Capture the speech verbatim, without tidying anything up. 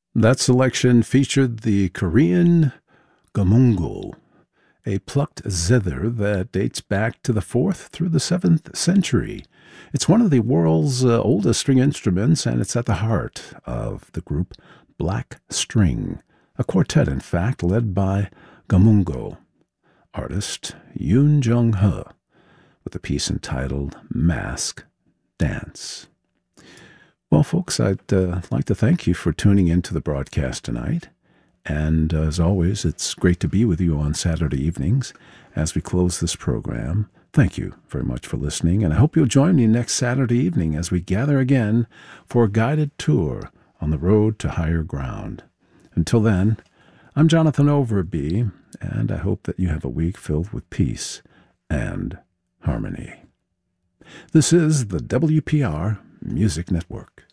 That selection featured the Korean gamungo, a plucked zither that dates back to the fourth through the seventh century. It's one of the world's uh, oldest string instruments, and it's at the heart of the group Black String, a quartet, in fact, led by gamungo artist Yoon Jung-ho, with a piece entitled Mask Dance. Well, folks, I'd uh, like to thank you for tuning in to the broadcast tonight. And uh, as always, it's great to be with you on Saturday evenings as we close this program. Thank you very much for listening, and I hope you'll join me next Saturday evening as we gather again for a guided tour on the road to higher ground. Until then, I'm Jonathan Overby, and I hope that you have a week filled with peace and harmony. This is the W P R Music Network.